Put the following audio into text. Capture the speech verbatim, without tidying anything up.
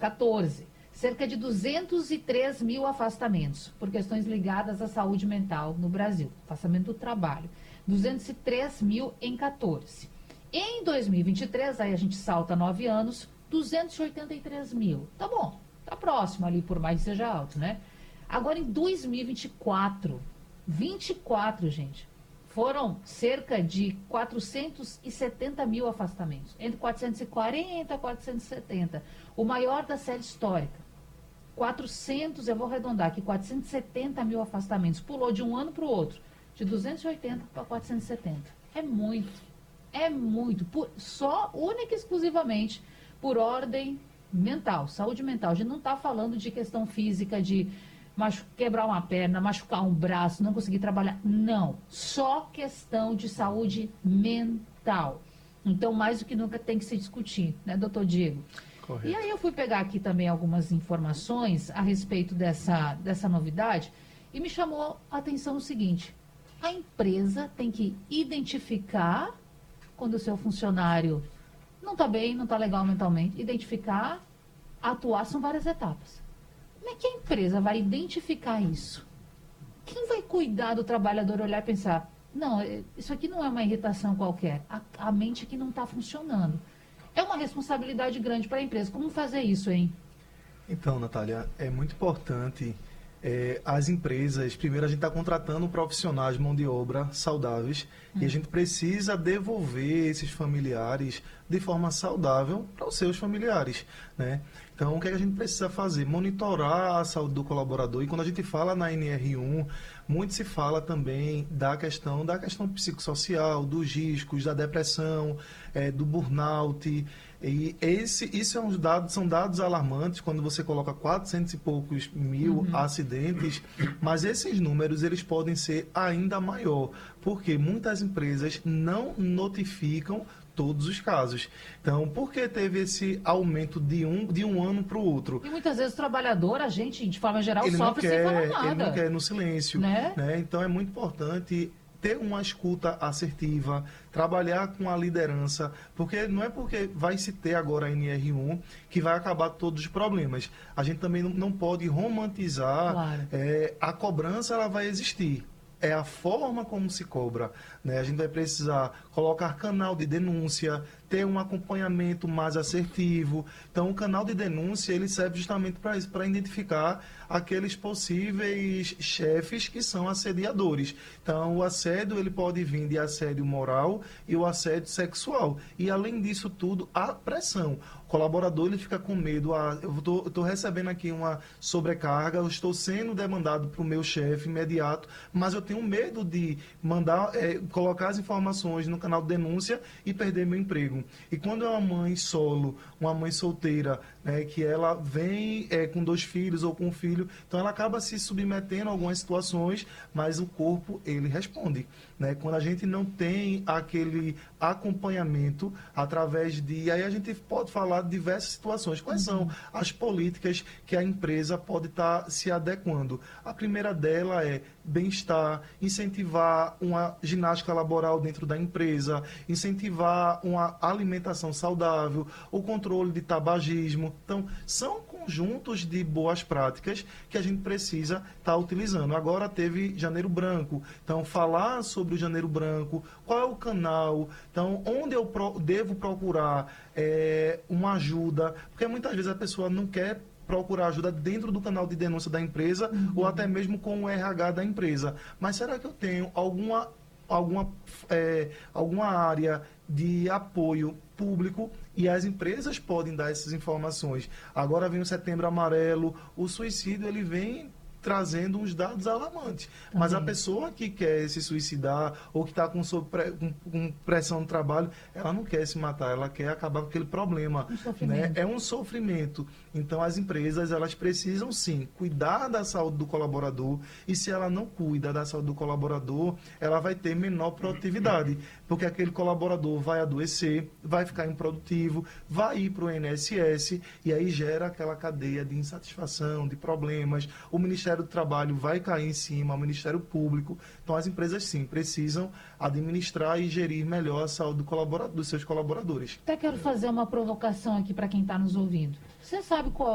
quatorze. Cerca de duzentos e três mil afastamentos por questões ligadas à saúde mental no Brasil. Afastamento do trabalho. duzentos e três mil em quatorze. Em dois mil e vinte e três, aí a gente salta nove anos, duzentos e oitenta e três mil. Tá bom, tá próximo ali, por mais que seja alto, né? Agora, em dois mil e vinte e quatro, vinte e quatro, gente, foram cerca de quatrocentos e setenta mil afastamentos. Entre quatrocentos e quarenta e quatrocentos e setenta. O maior da série histórica. quatrocentos, eu vou arredondar aqui, quatrocentos e setenta mil afastamentos. Pulou de um ano para o outro. De duzentos e oitenta para quatrocentos e setenta. É muito. É muito. Por, só, única e exclusivamente, por ordem mental, saúde mental. A gente não está falando de questão física, de machu quebrar uma perna, machucar um braço, não conseguir trabalhar. Não. Só questão de saúde mental. Então, mais do que nunca tem que se discutir, né, doutor Diego? Correto. E aí eu fui pegar aqui também algumas informações a respeito dessa, dessa novidade e me chamou a atenção o seguinte: a empresa tem que identificar quando o seu funcionário não está bem, não está legal mentalmente, identificar, atuar, são várias etapas. Como é que a empresa vai identificar isso? Quem vai cuidar do trabalhador, olhar e pensar, não, isso aqui não é uma irritação qualquer, a, a mente aqui não está funcionando. É uma responsabilidade grande para a empresa. Como fazer isso, hein? Então, Natália, é muito importante é, as empresas, primeiro a gente está contratando profissionais de mão de obra saudáveis hum. e a gente precisa devolver esses familiares de forma saudável para os seus familiares, né? Então, o que, é que a gente precisa fazer? Monitorar a saúde do colaborador. E quando a gente fala na N R um, muito se fala também da questão da questão psicossocial, dos riscos, da depressão, é, do burnout. E esse, isso é um dado, são dados alarmantes quando você coloca quatrocentos e poucos mil uhum. acidentes, mas esses números eles podem ser ainda maior, porque muitas empresas não notificam todos os casos. Então, por que teve esse aumento de um, de um ano para o outro? E muitas vezes o trabalhador, a gente, de forma geral, ele sofre não quer, sem falar nada. Ele não quer no silêncio. Né? Né? Então, é muito importante ter uma escuta assertiva, trabalhar com a liderança, porque não é porque vai se ter agora a N R um que vai acabar todos os problemas. A gente também não pode romantizar, claro. é, a cobrança ela vai existir. É a forma como se cobra, né? A gente vai precisar colocar canal de denúncia, ter um acompanhamento mais assertivo. Então, o canal de denúncia ele serve justamente para isso, para identificar aqueles possíveis chefes que são assediadores. Então, o assédio ele pode vir de assédio moral e o assédio sexual. E, além disso tudo, a pressão. O colaborador ele fica com medo. Ah, eu estou recebendo aqui uma sobrecarga, eu estou sendo demandado para o meu chefe imediato, mas eu tenho medo de mandar, é, colocar as informações no canal de denúncia e perder meu emprego. E quando é uma mãe solo, uma mãe solteira, né, que ela vem é, com dois filhos ou com um filho, então ela acaba se submetendo a algumas situações, mas o corpo, ele responde. Né? Quando a gente não tem aquele acompanhamento através de... Aí a gente pode falar de diversas situações. Quais uhum. são as políticas que a empresa pode estar tá se adequando? A primeira dela é bem-estar, incentivar uma ginástica laboral dentro da empresa, incentivar uma alimentação saudável, o controle de tabagismo. Então, são conjuntos de boas práticas que a gente precisa estar tá utilizando. Agora teve Janeiro Branco, então falar sobre o Janeiro Branco, qual é o canal, então onde eu pro, devo procurar é, uma ajuda, porque muitas vezes a pessoa não quer procurar ajuda dentro do canal de denúncia da empresa uhum. ou até mesmo com o R H da empresa. Mas será que eu tenho alguma, alguma, é, alguma área de apoio público e as empresas podem dar essas informações? Agora vem o Setembro Amarelo, o suicídio ele vem trazendo uns dados alarmantes. Também. Mas a pessoa que quer se suicidar ou que está com, com, com pressão no trabalho, ela não quer se matar, ela quer acabar com aquele problema. Um né? É um sofrimento. Então, as empresas, elas precisam, sim, cuidar da saúde do colaborador e se ela não cuida da saúde do colaborador, ela vai ter menor produtividade, porque aquele colaborador vai adoecer, vai ficar improdutivo, vai ir para o I N S S e aí gera aquela cadeia de insatisfação, de problemas. O Ministério do Trabalho vai cair em cima, o Ministério Público. Então, as empresas, sim, precisam administrar e gerir melhor a saúde do colaborador, dos seus colaboradores. Até quero fazer uma provocação aqui para quem está nos ouvindo. Você sabe qual